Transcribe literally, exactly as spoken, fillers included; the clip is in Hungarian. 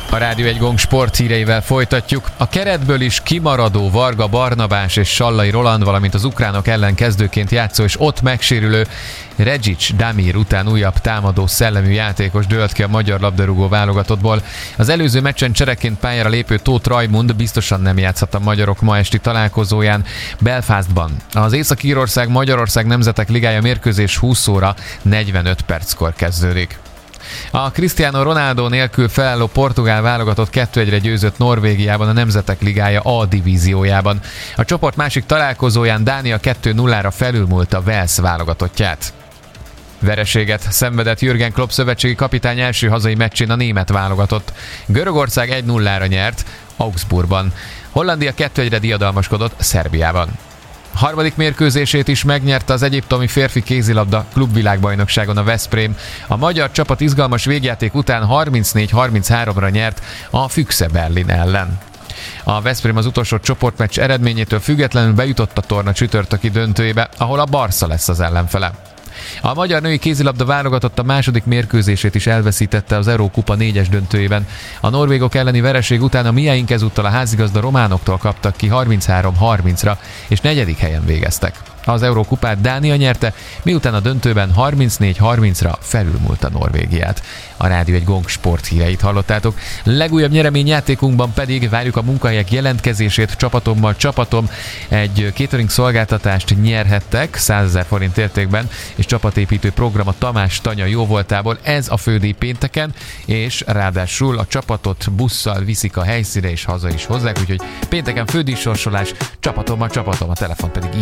A Rádió egy Gong sporthíreivel folytatjuk. A keretből is kimaradó Varga Barnabás és Sallai Roland, valamint az ukránok ellen kezdőként játszó és ott megsérülő Regic Damir után újabb támadó szellemű játékos dőlt ki a magyar labdarúgó válogatottból. Az előző meccsen csereként pályára lépő Tóth Rajmund biztosan nem játszhat a magyarok ma esti találkozóján Belfastban. Az Észak-Írország-Magyarország Nemzetek Ligája mérkőzés húsz óra negyvenöt perckor kezdődik. A Cristiano Ronaldo nélkül felálló portugál válogatott kettő egyre győzött Norvégiában a Nemzetek Ligája A divíziójában. A csoport másik találkozóján Dánia kettő nullára felülmúlta Wales válogatottját. Vereséget szenvedett Jürgen Klopp szövetségi kapitány első hazai meccsén a német válogatott. Görögország egy nullára nyert Augsburgban. Hollandia kettő egyre diadalmaskodott Szerbiában. Harmadik mérkőzését is megnyerte az egyiptomi férfi kézilabda klubvilágbajnokságon a Veszprém. A magyar csapat izgalmas végjáték után harmincnégy harminchárom-ra nyert a Füchse Berlin ellen. A Veszprém az utolsó csoportmeccs eredményétől függetlenül bejutott a torna csütörtöki döntőjébe, ahol a Barca lesz az ellenfele. A magyar női kézilabda válogatott a második mérkőzését is elveszítette az Eurókupa négyes döntőjében. A norvégok elleni vereség után a miénk ezúttal a házigazda románoktól kaptak ki harminchárom harmincra, és negyedik helyen végeztek. Az Eurókupát Dánia nyerte, miután a döntőben harmincnégy harmincra felülmúlta Norvégiát. A Rádió egy Gong sporthíreit hallottátok. Legújabb nyereményjátékunkban pedig várjuk a munkahelyek jelentkezését. Csapatommal csapatom egy catering szolgáltatást nyerhettek százezer forint értékben, és csapatépítő program a Tamás Tanya jóvoltából. Ez a fődíj pénteken, és ráadásul a csapatot busszal viszik a helyszínre, és haza is hozzák, úgyhogy pénteken fődíjsorsolás, csapatommal csapatom, a telefon pedig így